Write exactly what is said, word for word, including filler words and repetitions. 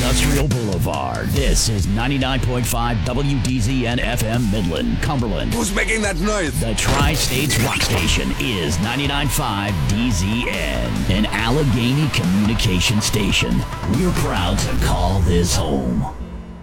Industrial Boulevard. This is ninety-nine point five W D Z N F M Midland, Cumberland. Who's making that noise? The Tri-States Rock Station is ninety-nine point five D Z N, an Allegheny communication station. We're proud to call this home.